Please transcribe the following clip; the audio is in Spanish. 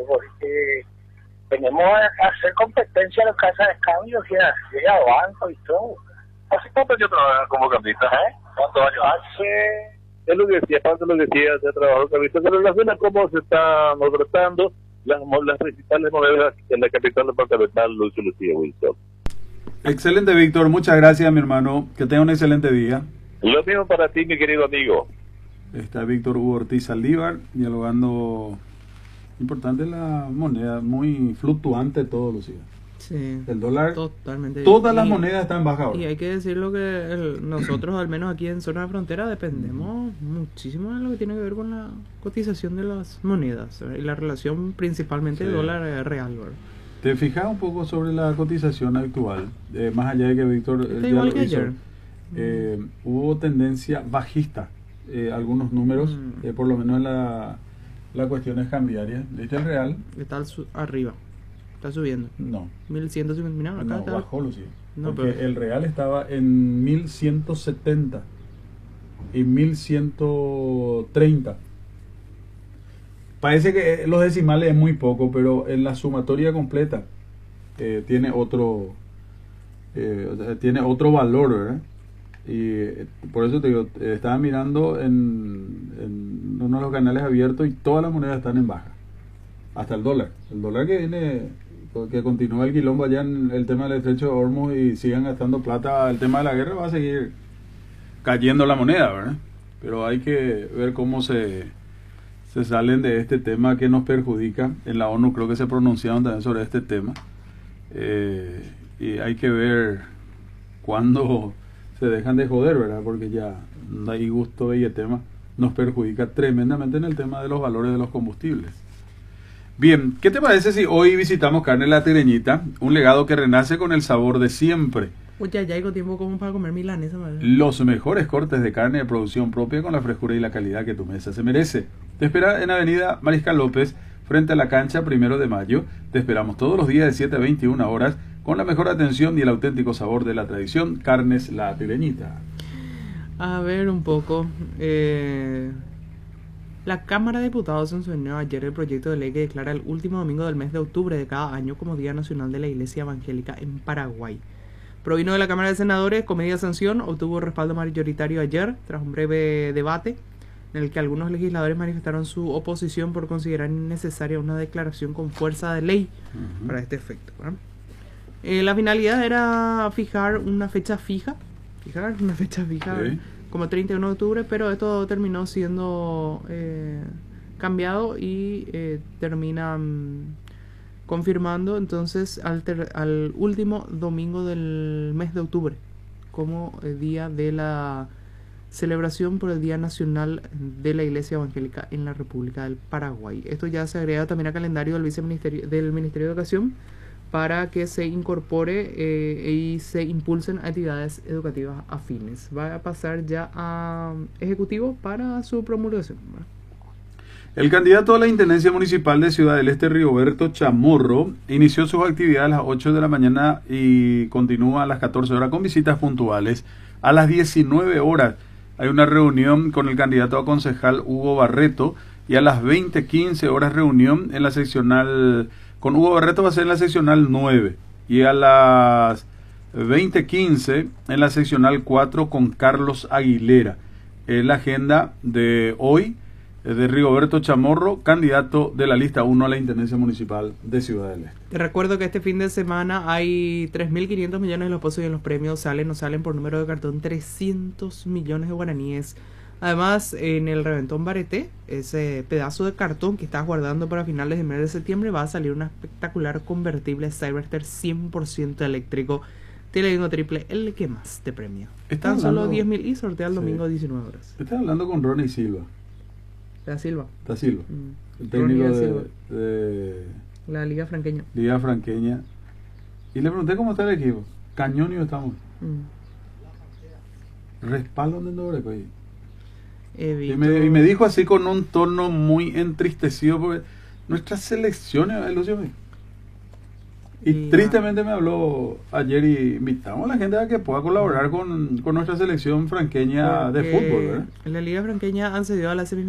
porque tenemos que hacer competencia a las casas de cambio, y a bancos y todo. ¿Hace cuánto años trabajas como cambista? ¿Cuántos años? Es lo que decía, Pablo, lo que decía, de trabajo cambista, se relaciona cómo se están tratando las principales monedas en la capital departamental, Lucio Lucía Wilson. Excelente, Víctor, muchas gracias, mi hermano, que tenga un excelente día. Lo mismo para ti, mi querido amigo. Está Víctor Hugo Ortiz Saldívar, dialogando. Importante la moneda, muy fluctuante todo, Lucía. Sí, el dólar, totalmente. Todas las monedas están bajas ahora. Y hay que decirlo que nosotros, al menos aquí en zona de frontera, dependemos muchísimo de lo que tiene que ver con la cotización de las monedas, y la relación principalmente dólar-real. ¿Te fijas un poco sobre la cotización actual? Más allá de que Víctor ya igual que hizo, ayer. Hubo tendencia bajista, algunos números, por lo menos en la cuestión es cambiaria. ¿Viste el real? Está arriba. Está subiendo. No. 1150. Acá está. Bajó, Lucía. No, porque pero el real estaba en 1170 y 1130. Parece que los decimales es muy poco, pero en la sumatoria completa tiene otro valor, ¿verdad? Y por eso te digo, estaba mirando en uno de los canales abiertos y todas las monedas están en baja, hasta el dólar que continúa el quilombo allá en el tema del estrecho de Hormuz y sigan gastando plata, el tema de la guerra va a seguir cayendo la moneda, ¿verdad? Pero hay que ver cómo se salen de este tema que nos perjudica. En la ONU creo que se pronunciaron también sobre este tema, y hay que ver cuándo se dejan de joder, ¿verdad? Porque ya no hay gusto y el tema nos perjudica tremendamente en el tema de los valores de los combustibles. Bien, ¿qué te parece si hoy visitamos Carne La Tireñita, un legado que renace con el sabor de siempre? Ya hay tiempo como para comer milanesa, ¿verdad? Los mejores cortes de carne de producción propia con la frescura y la calidad que tu mesa se merece. Te espera en Avenida Mariscal López, frente a la cancha 1 de Mayo. Te esperamos todos los días de 7 a 21 horas con la mejor atención y el auténtico sabor de la tradición. Carnes La Tireñita. A ver un poco. La Cámara de Diputados sancionó ayer el proyecto de ley que declara el último domingo del mes de octubre de cada año como Día Nacional de la Iglesia Evangélica en Paraguay. Provino de la Cámara de Senadores con media sanción, obtuvo respaldo mayoritario ayer tras un breve debate en el que algunos legisladores manifestaron su oposición por considerar innecesaria una declaración con fuerza de ley para este efecto, ¿verdad? La finalidad era fijar una fecha fija, ¿sí? Como 31 de octubre, pero esto terminó siendo cambiado y terminan confirmando entonces al último domingo del mes de octubre como día de la celebración por el Día Nacional de la Iglesia Evangélica en la República del Paraguay. Esto ya se agrega también al calendario del del Ministerio de Educación para que se incorpore y se impulsen actividades educativas afines. Va a pasar ya a Ejecutivo para su promulgación, ¿verdad? El candidato a la Intendencia Municipal de Ciudad del Este, Rigoberto Chamorro, inició sus actividades a las 8 de la mañana y continúa a las 14 horas con visitas puntuales. A las 19 horas hay una reunión con el candidato a concejal Hugo Barreto y a las 20:15 horas reunión en la seccional. Con Hugo Barreto va a ser en la seccional 9 y a las 20:15 en la seccional 4 con Carlos Aguilera. Es la agenda de hoy de Rigoberto Chamorro, candidato de la lista 1 a la Intendencia Municipal de Ciudad del Este. Te recuerdo que este fin de semana hay 3.500 millones en los pozos y en los premios salen o salen por número de cartón 300 millones de guaraníes. Además, en el Reventón Bareté, ese pedazo de cartón que estás guardando para finales del mes de septiembre, va a salir una espectacular convertible Cyberster 100% eléctrico. Televingo triple, el que más te premia. Tan solo 10.000 y sortea el domingo a 19 horas. Estás hablando con Ronnie Silva. Da Silva. El técnico de la Liga Franqueña. Liga Franqueña. Y le pregunté cómo está el equipo. Cañón y estamos. Respaldo de doble, pues. Y me dijo así con un tono muy entristecido porque nuestra selección, Lucio, y tristemente me habló ayer y invitamos a la gente a que pueda colaborar con nuestra selección franqueña de fútbol, ¿verdad? En la Liga Franqueña han cedido a la semifinal